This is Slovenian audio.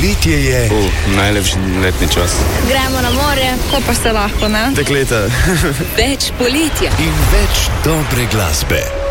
Poletje je najlepši letni čas. Gremo na morje, ko pa se lahko, ne? Dekleta. Več poletja In več dobre glasbe.